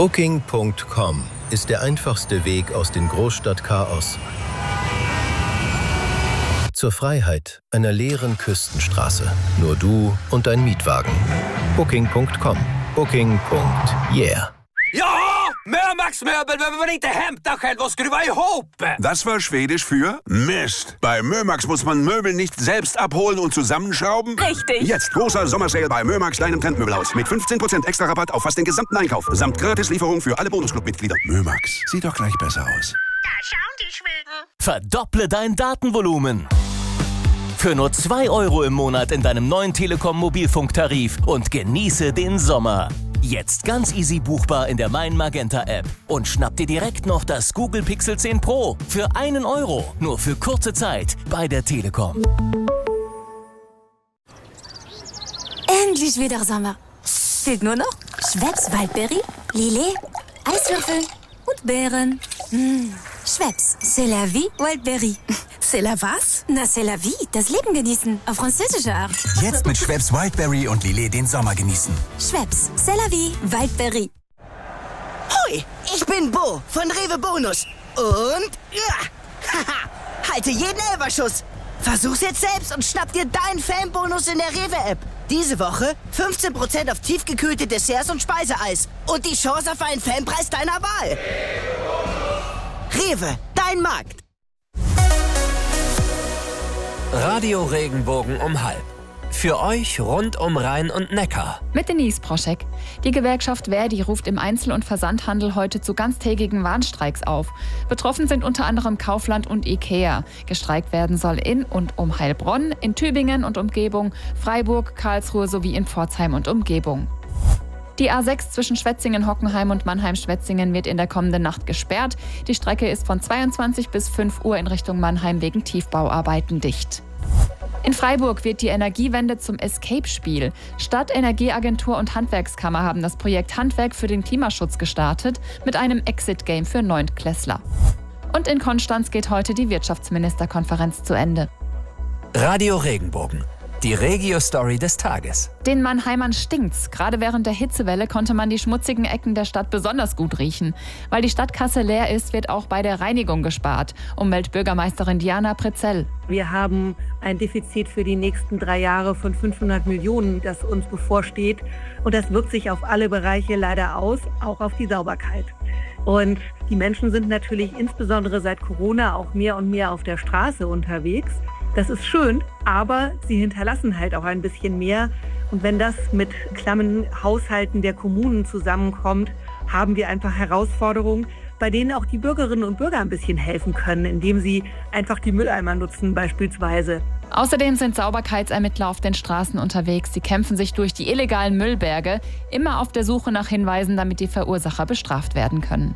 Booking.com ist der einfachste Weg aus dem Großstadtchaos zur Freiheit einer leeren Küstenstraße. Nur du und dein Mietwagen. Booking.com. Booking.yeah. Ja! Mömax-möbel behöver man inte hämta själv och skruva ihop! Das war Schwedisch für Mist. Bei Mömax muss man Möbel nicht selbst abholen und zusammenschrauben. Richtig. Jetzt großer Sommersale bei Mömax, deinem Trendmöbelhaus. Mit 15% extra Rabatt auf fast den gesamten Einkauf. Samt Gratislieferung für alle Bonusclub-Mitglieder. Mömax, sieht doch gleich besser aus. Da schauen die Schweden. Verdopple dein Datenvolumen. Für nur 2 € im Monat in deinem neuen Telekom-Mobilfunktarif und genieße den Sommer. Jetzt ganz easy buchbar in der Mein Magenta App. Und schnapp dir direkt noch das Google Pixel 10 Pro für 1 €. Nur für kurze Zeit bei der Telekom. Endlich wieder Sommer. Fehlt nur noch Schweppes Waldberry, Lillet, Eiswürfel und Beeren. Schweppes, c'est la vie, Waldberry. C'est la was? Na, c'est la vie, das Leben genießen, auf französische Art. Jetzt mit Schweppes Wildberry und Lillet den Sommer genießen. Schweppes, c'est la vie, Waldberry. Hoi, ich bin Bo von Rewe Bonus. Und halte jeden Elferschuss. Versuch's jetzt selbst und schnapp dir deinen Fanbonus in der Rewe-App. Diese Woche 15% auf tiefgekühlte Desserts und Speiseeis. Und die Chance auf einen Fanpreis deiner Wahl. Rewe, dein Markt. Radio Regenbogen um 12:30. Für euch rund um Rhein und Neckar. Mit Denise Proschek. Die Gewerkschaft Verdi ruft im Einzel- und Versandhandel heute zu ganztägigen Warnstreiks auf. Betroffen sind unter anderem Kaufland und Ikea. Gestreikt werden soll in und um Heilbronn, in Tübingen und Umgebung, Freiburg, Karlsruhe sowie in Pforzheim und Umgebung. Die A6 zwischen Schwetzingen-Hockenheim und Mannheim-Schwetzingen wird in der kommenden Nacht gesperrt. Die Strecke ist von 22 bis 5 Uhr in Richtung Mannheim wegen Tiefbauarbeiten dicht. In Freiburg wird die Energiewende zum Escape-Spiel. Stadt, Energieagentur und Handwerkskammer haben das Projekt Handwerk für den Klimaschutz gestartet mit einem Exit-Game für Neuntklässler. Und in Konstanz geht heute die Wirtschaftsministerkonferenz zu Ende. Radio Regenbogen. Die Regio-Story des Tages. Den Mannheimern stinkt's. Gerade während der Hitzewelle konnte man die schmutzigen Ecken der Stadt besonders gut riechen. Weil die Stadtkasse leer ist, wird auch bei der Reinigung gespart. Umweltbürgermeisterin Diana Prezell. Wir haben ein Defizit für die nächsten 3 Jahre von 500 Millionen, das uns bevorsteht. Und das wirkt sich auf alle Bereiche leider aus, auch auf die Sauberkeit. Und die Menschen sind natürlich insbesondere seit Corona auch mehr und mehr auf der Straße unterwegs. Das ist schön, aber sie hinterlassen halt auch ein bisschen mehr. Und wenn das mit klammen Haushalten der Kommunen zusammenkommt, haben wir einfach Herausforderungen, bei denen auch die Bürgerinnen und Bürger ein bisschen helfen können, indem sie einfach die Mülleimer nutzen beispielsweise. Außerdem sind Sauberkeitsermittler auf den Straßen unterwegs. Sie kämpfen sich durch die illegalen Müllberge, immer auf der Suche nach Hinweisen, damit die Verursacher bestraft werden können.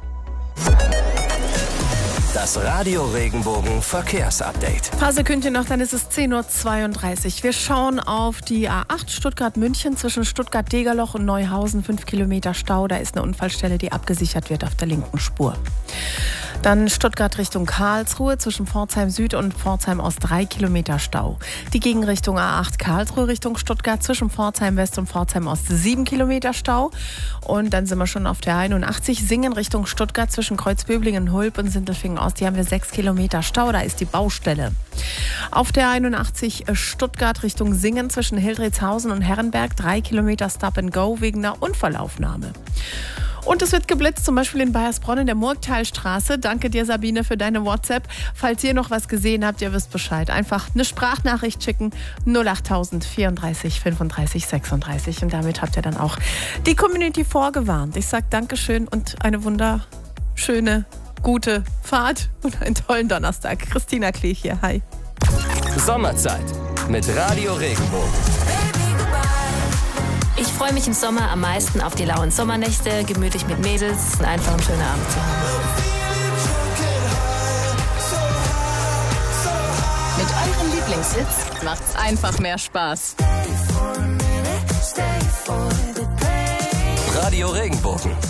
Das Radio Regenbogen Verkehrsupdate. Ein paar Sekündchen noch, dann ist es 10:32 Uhr. Wir schauen auf die A8 Stuttgart-München zwischen Stuttgart-Degerloch und Neuhausen. 5 Kilometer Stau. Da ist eine Unfallstelle, die abgesichert wird auf der linken Spur. Dann Stuttgart Richtung Karlsruhe zwischen Pforzheim Süd und Pforzheim Ost 3 Kilometer Stau. Die Gegenrichtung A8 Karlsruhe Richtung Stuttgart zwischen Pforzheim West und Pforzheim Ost 7 Kilometer Stau. Und dann sind wir schon auf der 81 Singen Richtung Stuttgart zwischen Kreuzböblingen, Hulb und Sindelfingen Ost. Die haben wir 6 Kilometer Stau, da ist die Baustelle. Auf der 81 Stuttgart Richtung Singen zwischen Hildritzhausen und Herrenberg 3 Kilometer Stop and Go wegen einer Unfallaufnahme. Und es wird geblitzt, zum Beispiel in Bayersbronn in der Murgtalstraße. Danke dir, Sabine, für deine WhatsApp. Falls ihr noch was gesehen habt, ihr wisst Bescheid. Einfach eine Sprachnachricht schicken, 08000 34 35 36. Und damit habt ihr dann auch die Community vorgewarnt. Ich sage Dankeschön und eine wunderschöne, gute Fahrt und einen tollen Donnerstag. Christina Klich hier, hi. Sommerzeit mit Radio Regenbogen. Ich freue mich im Sommer am meisten auf die lauen Sommernächte, gemütlich mit Mädels und einfach einen schönen Abend zu haben. Mit eurem Lieblingshits macht's einfach mehr Spaß. Radio Regenbogen.